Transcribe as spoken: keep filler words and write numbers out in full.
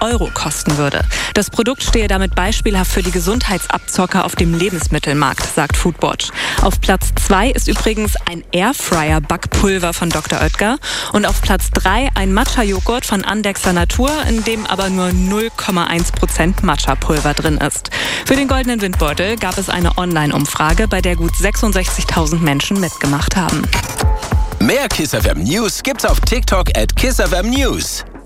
Euro kosten würde. Das Produkt stehe damit beispielhaft für die Gesundheitsabzocker auf dem Lebensmittelmarkt, sagt Foodwatch. Auf Platz zwei ist übrigens ein Airfryer-Backpulver von Doktor Oetker und auf Platz drei ein Matcha-Joghurt von Andexer Natur, in dem aber nur null Komma eins Prozent Matcha-Pulver drin ist. Für den Goldenen Windbeutel gab es eine Online-Umfrage, bei der gut sechsundsechzigtausend Menschen mitgemacht haben. Mehr Kiss F M News gibt's auf TikTok at Kiss F M News.